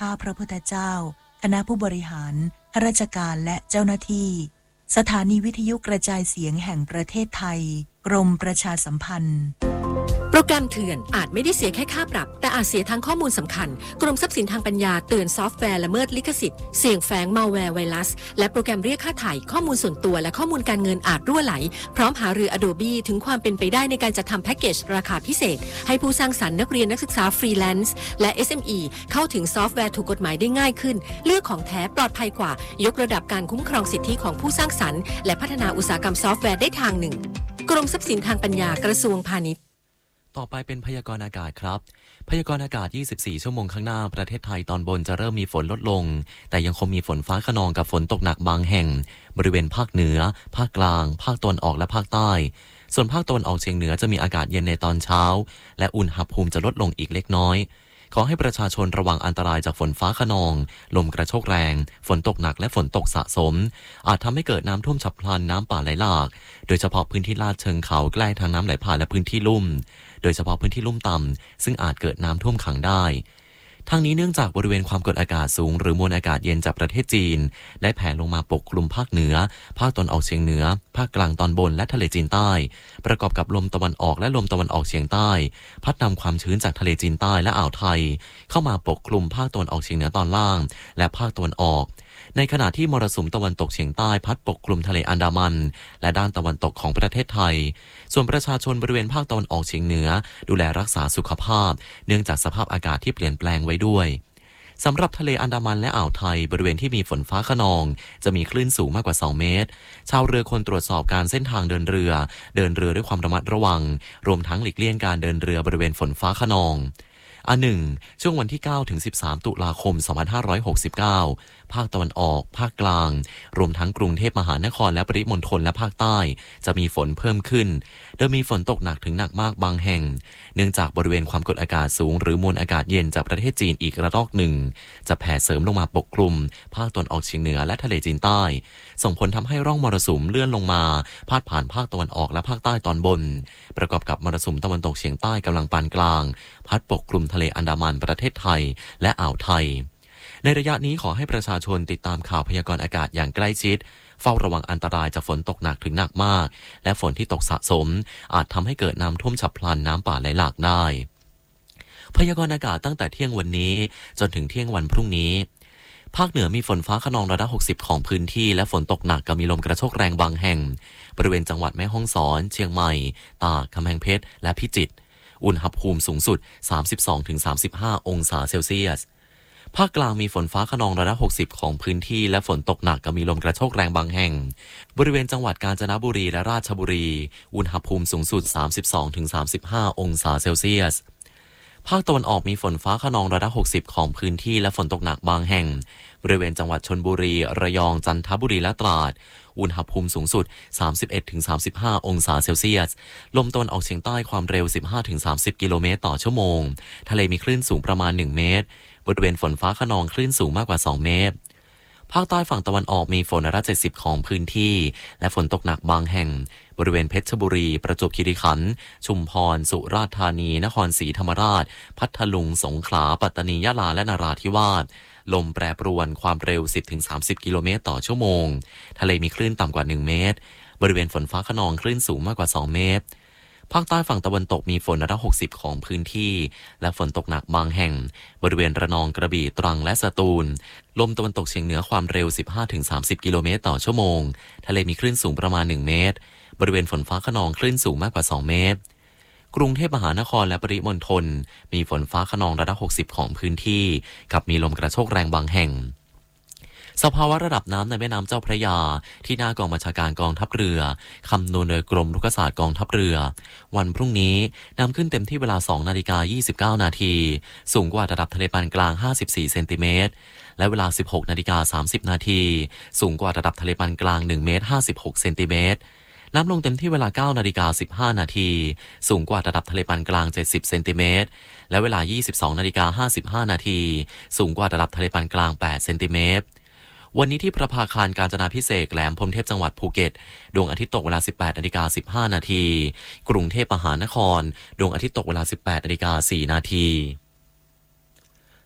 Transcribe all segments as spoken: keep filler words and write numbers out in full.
ข้าพระพุทธเจ้าคณะผู้บริหารข้าราชการและเจ้าหน้าที่สถานีวิทยุกระจายเสียงแห่งประเทศไทยกรมประชาสัมพันธ์โปรแกรมเถื่อนอาจไม่ได้เสียแค่ค่าปรับแต่อาจเสียทั้งข้อมูลสำคัญกรมทรัพย์สินทางปัญญาเตือนซอฟต์แวร์ละเมิดลิขสิทธิ์เสี่ยงแฝงมัลแวร์ไวรัสและโปรแกรมเรียกค่าถ่ายข้อมูลส่วนตัวและข้อมูลการเงินอาจรั่วไหลพร้อมหารือ Adobe ถึงความเป็นไปได้ในการจัดทำแพ็กเกจราคาพิเศษให้ผู้สร้างสรรค์นักเรียนนักศึกษาฟรีแลนซ์และ เอส เอ็ม อี เข้าถึงซอฟต์แวร์ถูกกฎหมายได้ง่ายขึ้นเลือกของแท้ปลอดภัยกว่ายกระดับการคุ้มครองสิทธิของผู้สร้างสรรค์และพัฒนาอุตสาหกรรมซอฟต์แวร์ได้ทางหนึ่งกรมทรัพย์สินทางปัญญากระทรวงพาณิชย์ต่อไปเป็นพยากรณ์อากาศครับพยากรณ์อากาศยี่สิบสี่ชั่วโมงข้างหน้าประเทศไทยตอนบนจะเริ่มมีฝนลดลงแต่ยังคงมีฝนฟ้าคะนองกับฝนตกหนักบางแห่งบริเวณภาคเหนือภาคกลางภาคตะวันออกและภาคใต้ส่วนภาคตะวันออกเฉียงเหนือจะมีอากาศเย็นในตอนเช้าและอุณหภูมิจะลดลงอีกเล็กน้อยขอให้ประชาชนระวังอันตรายจากฝนฟ้าคะนองลมกระโชกแรงฝนตกหนักและฝนตกสะสมอาจทำให้เกิดน้ำท่วมฉับพลันน้ำป่าไหลหลากโดยเฉพาะพื้นที่ลาดเชิงเขาใกล้ทางน้ำไหลผ่านและพื้นที่ลุ่มโดยเฉพาะพื้นที่ลุ่มต่ำซึ่งอาจเกิดน้ำท่วมขังได้ทั้งนี้เนื่องจากบริเวณความกดอากาศสูงหรือมวลอากาศเย็นจากประเทศจีนได้แผ่ลงมาปกคลุมภาคเหนือภาคตะวันออกเฉียงเหนือภาคกลางตอนบนและทะเลจีนใต้ประกอบกับลมตะวันออกและลมตะวันออกเฉียงใต้พัดนำความชื้นจากทะเลจีนใต้และอ่าวไทยเข้ามาปกคลุมภาคตะวันออกเฉียงเหนือตอนล่างและภาคตะวันออกในขณะที่มรสุมตะวันตกเฉียงใต้พัดปกคลุมทะเลอันดามันและด้านตะวันตกของประเทศไทยส่วนประชาชนบริเวณภาคตะวันออกเฉียงเหนือดูแลรักษาสุขภาพเนื่องจากสภาพอากาศที่เปลี่ยนแปลงไว้ด้วยสำหรับทะเลอันดามันและอ่าวไทยบริเวณที่มีฝนฟ้าคะนองจะมีคลื่นสูงมากกว่าสองเมตรชาวเรือควรตรวจสอบการเส้นทางเดินเรือเดินเรือด้วยความระมัดระวังรวมทั้งหลีกเลี่ยงการเดินเรือบริเวณฝนฟ้าคะนองอันหนึ่งช่วงวันที่เก้าถึงสิบสามตุลาคมสองพันห้าร้อยหกสิบเก้าภาคตะวันออกภาคกลางรวมทั้งกรุงเทพมหานครและปริมณฑลและภาคใต้จะมีฝนเพิ่มขึ้นโดยมีฝนตกหนักถึงหนักมากบางแห่งเนื่องจากบริเวณความกดอากาศสูงหรือมวลอากาศเย็นจากประเทศจีนอีกระลอกหนึ่งจะแผ่เสริมลงมาปกคลุมภาคตะวันออกเฉียงเหนือและทะเลจีนใต้ส่งผลทำให้ร่องมรสุมเลื่อนลงมาพาดผ่านภาคตะวันออกและภาคใต้ตอนบนประกอบกับมรสุมตะวันตกเฉียงใต้กำลังปานกลางพัดปกคลุมทะเลอันดามันประเทศไทยและอ่าวไทยในระยะนี้ขอให้ประชาชนติดตามข่าวพยากรณ์อากาศอย่างใกล้ชิดเฝ้าระวังอันตรายจากฝนตกหนักถึงหนักมากและฝนที่ตกสะสมอาจทำให้เกิดน้ำท่วมฉับพลันน้ำป่าไหลหลากได้พยากรณ์อากาศตั้งแต่เที่ยงวันนี้จนถึงเที่ยงวันพรุ่งนี้ภาคเหนือมีฝนฟ้าคะนองร้อยละหกสิบของพื้นที่และฝนตกหนักกับมีลมกระโชกแรงบางแห่งบริเวณจังหวัดแม่ฮ่องสอนเชียงใหม่ตากกำแพงเพชรและพิจิตรอุณหภูมิสูงสุด สามสิบสองถึงสามสิบห้า องศาเซลเซียสภาคกลางมีฝนฟ้าคะนองร้อยละหกสิบของพื้นที่และฝนตกหนักกับมีลมกระโชกแรงบางแห่งบริเวณจังหวัดกาญจนบุรีและราชบุรีอุณหภูมิสูงสุด สามสิบสองถึงสามสิบห้า องศาเซลเซียสภาคตะวันออกมีฝนฟ้าคะนองร้อยละหกสิบของพื้นที่และฝนตกหนักบางแห่งบริเวณจังหวัดชลบุรีระยองจันทบุรีและตราดอุณหภูมิสูงสุด สามสิบเอ็ดถึงสามสิบห้า องศาเซลเซียสลมตะวันออกเฉียงใต้ความเร็ว สิบห้าถึงสามสิบ กิโลเมตรต่อชั่วโมงทะเลมีคลื่นสูงประมาณหนึ่งเมตรบริเวณฝนฟ้าคะนองคลื่นสูงมากกว่าสองเมตรภาคใต้ฝั่งตะวันออกมีฝนร้อยละเจ็ดสิบของพื้นที่และฝนตกหนักบางแห่งบริเวณเพชรบุรีประจวบคีรีขันธ์ชุมพรสุราษฎร์ธานีนครศรีธรรมราชพัทลุงสงขลาปัตตานียะลาและนราธิวาสลมแปรปรวนความเร็ว สิบถึงสามสิบ กิโลเมตรต่อชั่วโมงทะเลมีคลื่นต่ำกว่าหนึ่งเมตรบริเวณฝนฟ้าคะนองคลื่นสูงมากกว่าสองเมตรภาคใต้ฝั่งตะวันตกมีฝนร้อยละหกสิบของพื้นที่และฝนตกหนักบางแห่งบริเวณระนองกระบี่ตรังและสตูลลมตะวันตกเฉียงเหนือความเร็ว สิบห้าถึงสามสิบ กิโลเมตรต่อชั่วโมงทะเลมีคลื่นสูงประมาณหนึ่งเมตรบริเวณฝนฟ้าคะนองคลื่นสูงมากกว่าสองเมตรกรุงเทพมหานครและปริมณฑลมีฝนฟ้าคะนองร้อยละหกสิบของพื้นที่กับมีลมกระโชกแรงบางแห่งสภาวะระดับน้ำในแม่น้ำเจ้าพระยาที่หน้ากองบัญชาการกองทัพเรือคำนวณโดยกรมรุกขศาสตร์กองทัพเรือวันพรุ่งนี้น้ำขึ้นเต็มที่เวลา สองนาฬิกายี่สิบเก้านาทีสูงกว่าระดับทะเลปานกลางห้าสิบสี่เซนติเมตรและเวลา สิบหกนาฬิกาสามสิบนาทีสูงกว่าระดับทะเลปานกลางหนึ่งเมตรห้าสิบหกเซนติเมตรน้ำลงเต็มที่เวลา เก้านาฬิกาสิบห้านาทีสูงกว่าระดับทะเลปานกลางเจ็ดสิบเซนติเมตรและเวลา ยี่สิบสองนาฬิกาห้าสิบห้านาทีสูงกว่าระดับทะเลปานกลางแปดเซนติเมตรวันนี้ที่ประภาคารกาญจนาภิเษกแหลมพรหมเทพจังหวัดภูเก็ตดวงอาทิตย์ตกเวลา สิบแปดนาฬิกาสิบห้านาทีกรุงเทพมหานครดวงอาทิตย์ตกเวลา สิบแปดนาฬิกาสี่นาที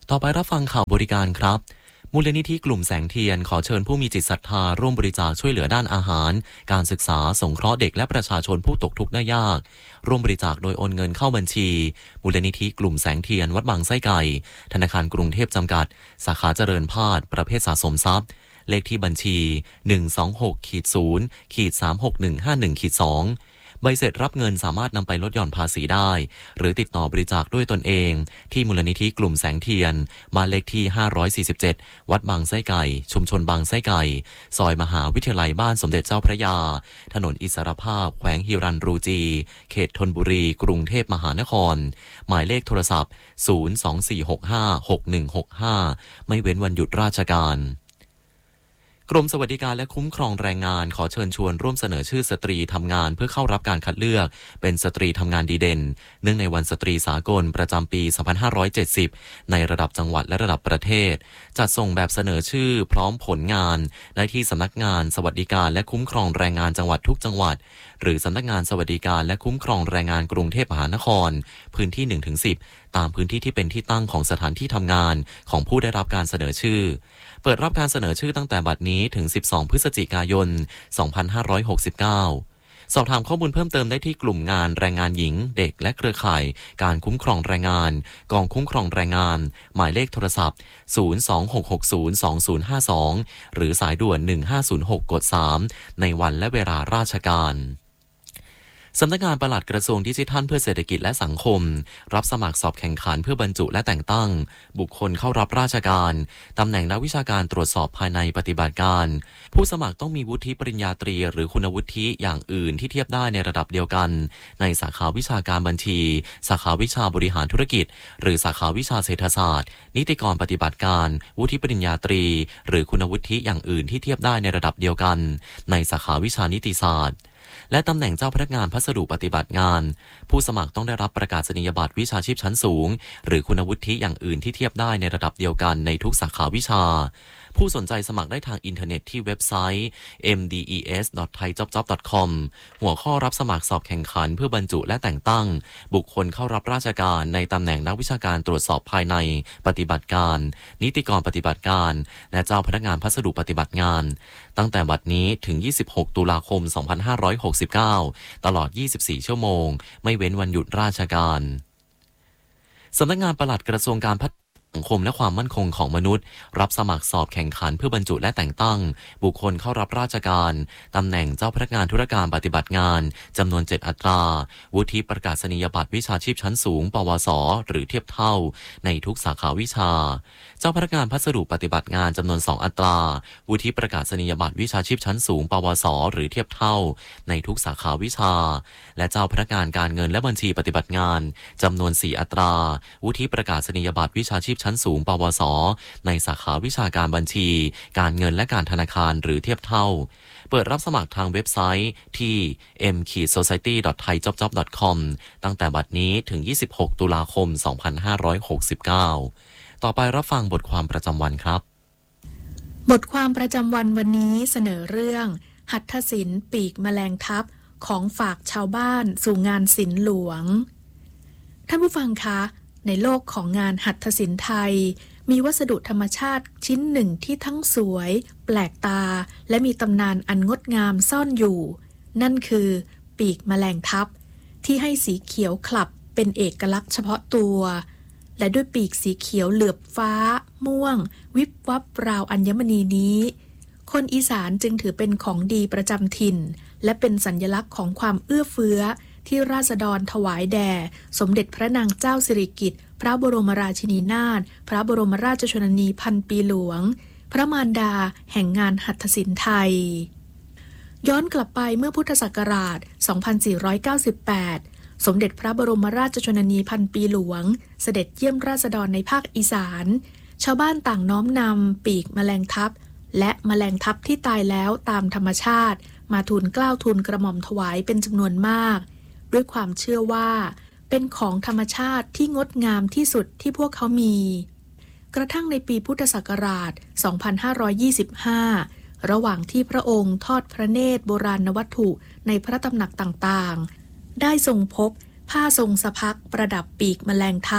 ต่อไปรับฟังข่าวบริการครับมูลนิธิกลุ่มแสงเทียนขอเชิญผู้มีจิตศรัทธาร่วมบริจาคช่วยเหลือด้านอาหารการศึกษาสงเคราะห์เด็กและประชาชนผู้ตกทุกข์ได้ยากร่วมบริจาคโดยโอนเงินเข้าบัญชีมูลนิธิกลุ่มแสงเทียนวัดบางไส้ไก่ธนาคารกรุงเทพจำกัดสาขาเจริญพาดประเภทสะสมทรัพย์เลขที่บัญชี หนึ่ง สอง หก ศูนย์ สาม หก หนึ่ง ห้า หนึ่ง สองใบเสร็จรับเงินสามารถนำไปลดหย่อนภาษีได้หรือติดต่อบริจาคด้วยตนเองที่มูลนิธิกลุ่มแสงเทียนบ้านเลขที่ห้าร้อยสี่สิบเจ็ดวัดบางไส้ไก่ชุมชนบางไส้ไก่ซอยมหาวิทยาลัยบ้านสมเด็จเจ้าพระยาถนนอิสรภาพแขวงฮิรันรูจีเขตธนบุรีกรุงเทพมหานครหมายเลขโทรศัพท์ศูนย์ สอง สี่ หก ห้า หก หนึ่ง หก ห้าไม่เว้นวันหยุดราชการกรมสวัสดิการและคุ้มครองแรงงานขอเชิญชวนร่วมเสนอชื่อสตรีทำงานเพื่อเข้ารับการคัดเลือกเป็นสตรีทำงานดีเด่นเนื่องในวันสตรีสากลประจำปี สองพันห้าร้อยเจ็ดสิบ ในระดับจังหวัดและระดับประเทศจัดส่งแบบเสนอชื่อพร้อมผลงานได้ที่สำนักงานสวัสดิการและคุ้มครองแรงงานจังหวัดทุกจังหวัดหรือสำนักงานสวัสดิการและคุ้มครองแรงงานกรุงเทพมหานครพื้นที่ หนึ่งถึงสิบ ตามพื้นที่ที่เป็นที่ตั้งของสถานที่ทำงานของผู้ได้รับการเสนอชื่อเปิดรับการเสนอชื่อตั้งแต่บัดนี้ถึงสิบสองพฤศจิกายนสองพันห้าร้อยหกสิบเก้าสอบถามข้อมูลเพิ่มเติมได้ที่กลุ่มงานแรงงานหญิงเด็กและเครือข่ายการคุ้มครองแรงงานกองคุ้มครองแรงงานหมายเลขโทรศัพท์ศูนย์ สอง หก หก ศูนย์ สอง ศูนย์ ห้า สองหรือสายด่วนหนึ่งห้าศูนย์หกกดสามในวันและเวลาราชการสำนักงานปลัดกระทรวงดิจิทัลเพื่อเศรษฐกิจและสังคมรับสมัครสอบแข่งขันเพื่อบรรจุและแต่งตั้งบุคคลเข้ารับราชการตำแหน่งนักวิชาการตรวจสอบภายในปฏิบัติการผู้สมัครต้องมีวุฒิปริญญาตรีหรือคุณวุฒิอย่างอื่นที่เทียบได้ในระดับเดียวกันในสาขาวิชาการบัญชีสาขาวิชาบริหารธุรกิจหรือสาขาวิชาเศรษฐศาสตร์นิติกรปฏิบัติการวุฒิปริญญาตรีหรือคุณวุฒิอย่างอื่นที่เทียบได้ในระดับเดียวกันในสาขาวิชานิติศาสตร์และตำแหน่งเจ้าพนักงานพัสดุปฏิบัติงานผู้สมัครต้องได้รับประกาศนียบัตรวิชาชีพชั้นสูงหรือคุณวุฒิอย่างอื่นที่เทียบได้ในระดับเดียวกันในทุกสาขาวิชาผู้สนใจสมัครได้ทางอินเทอร์เน็ตที่เว็บไซต์ เอ็ม ดี อี เอส ดอท ไทยจ็อบจ็อบ ดอท คอม หัวข้อรับสมัครสอบแข่งขันเพื่อบรรจุและแต่งตั้งบุคคลเข้ารับราชการในตำแหน่งนักวิชาการตรวจสอบภายในปฏิบัติการนิติกรปฏิบัติการและเจ้าพนักงานพัสดุปฏิบัติงานตั้งแต่บัดนี้ถึงยี่สิบหกตุลาคมสองพันห้าร้อยหกสิบเก้าตลอดยี่สิบสี่ชั่วโมงไม่เว้นวันหยุดราชการสำนักงานปลัดกระทรวงการพัฒนาสังคมและความมั่นคงของมนุษย์รับสมัครสอบแข่งขันเพื่อบรรจุและแต่งตั้งบุคคลเข้ารับราชการตำแหน่งเจ้าพนักงานธุรการปฏิบัติงานจำนวนเจ็ดอัตราวุฒิประกาศนียบัตรวิชาชีพชั้นสูงปวสหรือเทียบเท่าในทุกสาขาวิชาเจ้าพนักงานพัสดุปฏิบัติงานจำนวนสองอัตราวุฒิประกาศนียบัตรวิชาชีพชั้นสูงปวสหรือเทียบเท่าในทุกสาขาวิชาและเจ้าพนักงานการเงินและบัญชีปฏิบัติงานจำนวนสี่อัตราวุฒิประกาศนียบัตรวิชาชีพชั้นสูงปวสในสาขาวิชาการบัญชีการเงินและการธนาคารหรือเทียบเท่าเปิดรับสมัครทางเว็บไซต์ที่ เอ็ม โซไซตี้ ดอท ไทยจ็อบจ็อบ ดอท คอม ตั้งแต่บัดนี้ถึงยี่สิบหกตุลาคมสองพันห้าร้อยหกสิบเก้าต่อไปรับฟังบทความประจำวันครับบทความประจำวันวันนี้เสนอเรื่องหัตถศิลป์ปีกแมลงทับของฝากชาวบ้านสู่งานศิลป์หลวงท่านผู้ฟังคะในโลกของงานหัตถศิลป์ไทยมีวัสดุธรรมชาติชิ้นหนึ่งที่ทั้งสวยแปลกตาและมีตำนานอันงดงามซ่อนอยู่นั่นคือปีกแมลงทับที่ให้สีเขียวคลับเป็นเอกลักษณ์เฉพาะตัวและด้วยปีกสีเขียวเหลือบฟ้าม่วงวิบวับราวอัญมณีนี้คนอีสานจึงถือเป็นของดีประจำถิ่นและเป็นสัญลักษณ์ของความเอื้อเฟื้อที่ราษฎรถวายแด่สมเด็จพระนางเจ้าสิริกิติ์พระบรมราชินีนาถพระบรมราชชนนีพันปีหลวงพระมารดาแห่งงานหัตถศิลป์ไทยย้อนกลับไปเมื่อพุทธศักราชสองพันสี่ร้อยเก้าสิบแปดสมเด็จพระบรมราชชนนีพันปีหลวงเสด็จเยี่ยมราษฎรในภาคอีสานชาวบ้านต่างน้อมนำปีกแมลงทับและแมลงทับที่ตายแล้วตามธรรมชาติมาทูลเกล้าทูลกระหม่อมถวายเป็นจำนวนมากด้วยความเชื่อว่าเป็นของธรรมชาติที่งดงามที่สุดที่พวกเขามีกระทั่งในปีพุทธศักราชสองพันห้าร้อยยี่สิบห้าระหว่างที่พระองค์ทอดพระเนตรโบราณวัตถุในพระตำหนักต่างๆได้ทรงพบผ้าทรงสะพักประดับปีกแมลงทับ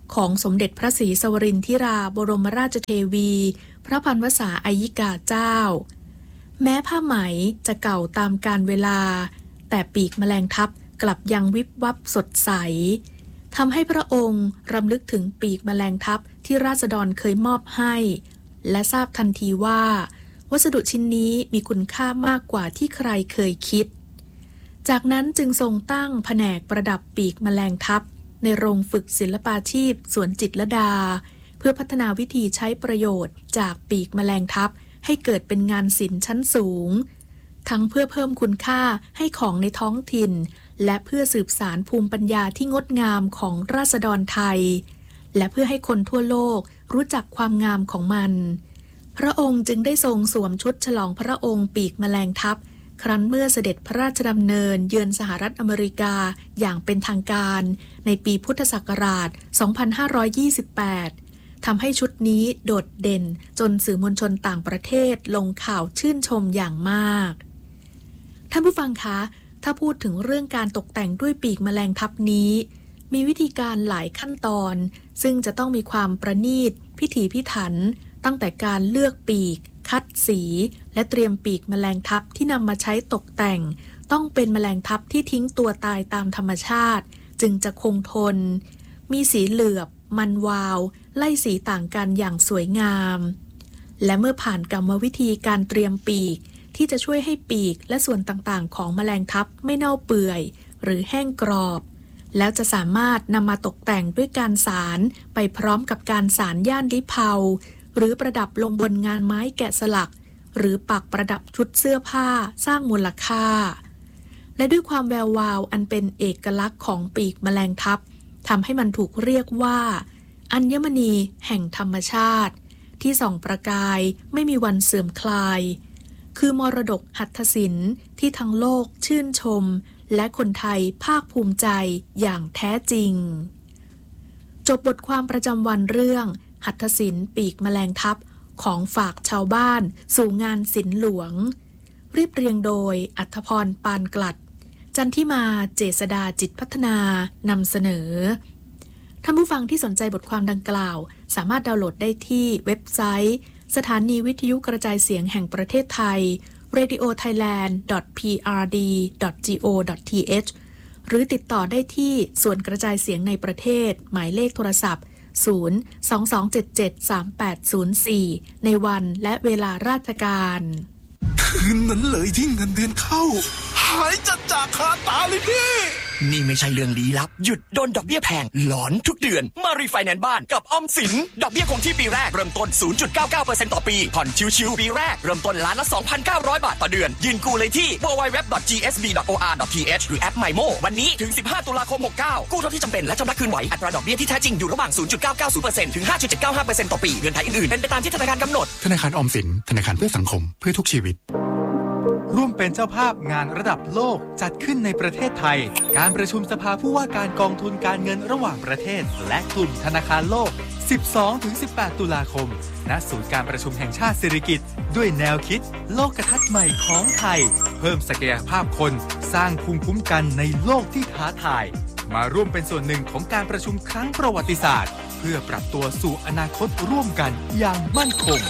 ของสมเด็จพระศรีสวรินทร์ธิราบรมราชเทวีพระพันวษาอัยิกาเจ้าแม้ผ้าไหมจะเก่าตามกาลเวลาแต่ปีกแมลงทับกลับยังวิบวับสดใสทำให้พระองค์รำลึกถึงปีกแมลงทับที่ราษฎรเคยมอบให้และทราบทันทีว่าวัสดุชิ้นนี้มีคุณค่ามากกว่าที่ใครเคยคิดจากนั้นจึงทรงตั้งแผนกประดับปีกแมลงทับในโรงฝึกศิลปาชีพสวนจิตรลดาเพื่อพัฒนาวิธีใช้ประโยชน์จากปีกแมลงทับให้เกิดเป็นงานศิลป์ชั้นสูงทั้งเพื่อเพิ่มคุณค่าให้ของในท้องถิ่นและเพื่อสืบสานภูมิปัญญาที่งดงามของราษฎรไทยและเพื่อให้คนทั่วโลกรู้จักความงามของมันพระองค์จึงได้ทรงสวมชุดฉลองพระองค์ปีกแมลงทับครั้นเมื่อเสด็จพระราชดำเนินเยือนสหรัฐอเมริกาอย่างเป็นทางการในปีพุทธศักราช สองพันห้าร้อยยี่สิบแปด ทำให้ชุดนี้โดดเด่นจนสื่อมวลชนต่างประเทศลงข่าวชื่นชมอย่างมากท่านผู้ฟังคะถ้าพูดถึงเรื่องการตกแต่งด้วยปีกแมลงทับนี้มีวิธีการหลายขั้นตอนซึ่งจะต้องมีความประณีตพิถีพิถันตั้งแต่การเลือกปีกคัดสีและเตรียมปีกแมลงทับที่นำมาใช้ตกแต่งต้องเป็นแมลงทับที่ทิ้งตัวตายตามธรรมชาติจึงจะคงทนมีสีเหลือบมันวาวไล่สีต่างกันอย่างสวยงามและเมื่อผ่านกรรมวิธีการเตรียมปีกที่จะช่วยให้ปีกและส่วนต่างๆของแมลงทับไม่เน่าเปื่อยหรือแห้งกรอบแล้วจะสามารถนำมาตกแต่งด้วยการสานไปพร้อมกับการสานย่านลิเผาหรือประดับลงบนงานไม้แกะสลักหรือปักประดับชุดเสื้อผ้าสร้างมูลค่าและด้วยความแวววาวอันเป็นเอกลักษณ์ของปีกแมลงทับทำให้มันถูกเรียกว่าอัญมณีแห่งธรรมชาติที่ส่องประกายไม่มีวันเสื่อมคลายคือมรดกหัตถศิลป์ที่ทั้งโลกชื่นชมและคนไทยภาคภูมิใจอย่างแท้จริงจบบทความประจำวันเรื่องหัตถศิลป์ปีกแมลงทับของฝากชาวบ้านสู่งานศิลป์หลวงเรียบเรียงโดยอัธพรปานกลัดจันทิมาเจษดาจิตพัฒนานำเสนอท่านผู้ฟังที่สนใจบทความดังกล่าวสามารถดาวน์โหลดได้ที่เว็บไซต์สถานีวิทยุกระจายเสียงแห่งประเทศไทย เรดิโอไทยแลนด์ ดอท พี อาร์ ดี ดอท จี โอ ดอท ที เอช หรือติดต่อได้ที่ส่วนกระจายเสียงในประเทศหมายเลขโทรศัพท์ศูนย์ สอง สอง เจ็ด เจ็ด สาม แปด ศูนย์ สี่ในวันและเวลาราชการคืนนั้นเลยที่เงินเดือนเข้าหายจัดจากคาตาเลยพี่นี่ไม่ใช่เรื่องลี้ลับหยุดโดนดอกเบี้ยแพงหลอนทุกเดือนมารีไฟแนนซ์บ้านกับออมสินดอกเบี้ยคงที่ปีแรกเริ่มต้น ศูนย์จุดเก้าเก้าเปอร์เซ็นต์ ต่อปีผ่อนชิวๆปีแรกเริ่มต้นล้านละ สองพันเก้าร้อย บาทต่อเดือนยืนกู้เลยที่ ดับเบิลยู ดับเบิลยู ดับเบิลยู ดอท จี เอส บี ดอท โอ อาร์ ดอท ที เอช หรือแอป ไมโม วันนี้ถึงสิบห้าตุลาคมหกเก้ากู้เท่าที่จำเป็นและชำระคืนไหวอัตราดอกเบี้ยที่แท้จริงอยู่ระหว่าง ศูนย์จุดเก้าเก้าศูนย์เปอร์เซ็นต์ ถึง ห้าจุดเจ็ดเก้าห้าเปอร์เซ็นต์ ต่อปีเงื่อนไขอื่นๆเป็นไปตามที่ธนาคารกำหนดธนาคารออมสินธนาคารเพื่อสังคมเพื่อทุกชีวิตร่วมเป็นเจ้าภาพงานระดับโลกจัดขึ้นในประเทศไทยการประชุมสภาผู้ว่าการกองทุนการเงินระหว่างประเทศและกลุ่มธนาคารโลก สิบสองถึงสิบแปด ตุลาคมณศูนย์การประชุมแห่งชาติสิริกิติ์ด้วยแนวคิดโลกทัศน์ใหม่ของไทยเพิ่มศักยภาพคนสร้างภูมิคุ้มกันในโลกที่ท้าทายมาร่วมเป็นส่วนหนึ่งของการประชุมครั้งประวัติศาสตร์เพื่อปรับตัวสู่อนาคตร่วมกันอย่างมั่นคง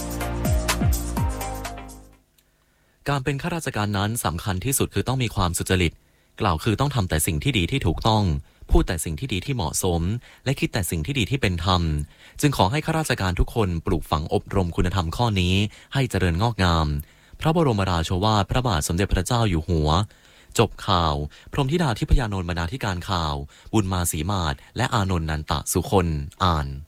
การเป็นข้าราชการนั้นสำคัญที่สุดคือต้องมีความสุจริตกล่าวคือต้องทำแต่สิ่งที่ดีที่ถูกต้องพูดแต่สิ่งที่ดีที่เหมาะสมและคิดแต่สิ่งที่ดีที่เป็นธรรมจึงขอให้ข้าราชการทุกคนปลูกฝังอบรมคุณธรรมข้อนี้ให้เจริญงอกงามพระบรมราโชวาทพระบาทสมเด็จพระเจ้าอยู่หัวจบข่าวพรหมธิดาทิพยานนท์บรรณาธิการข่าวบุญมาศรีมาศและอานนท์นันตะสุคนอ่าน